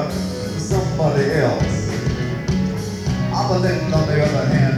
to somebody else. I'm a little on the other hand.